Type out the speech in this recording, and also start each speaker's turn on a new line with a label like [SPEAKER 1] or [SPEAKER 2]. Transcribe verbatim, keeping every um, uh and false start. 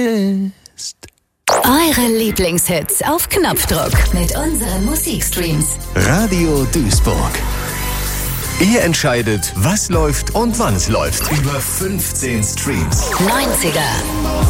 [SPEAKER 1] ist.
[SPEAKER 2] Eure Lieblingshits auf Knopfdruck mit unseren Musikstreams.
[SPEAKER 1] Radio Duisburg. Ihr entscheidet, was läuft und wann es läuft. Über fünfzehn Streams.
[SPEAKER 2] neunziger,